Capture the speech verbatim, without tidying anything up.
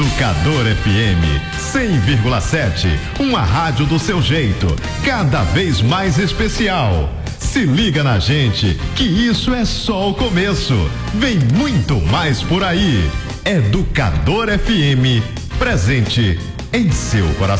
Educador F M cem vírgula sete, uma rádio do seu jeito, cada vez mais especial. Se liga na gente, que isso é só o começo. Vem muito mais por aí. Educador F M, presente em seu coração.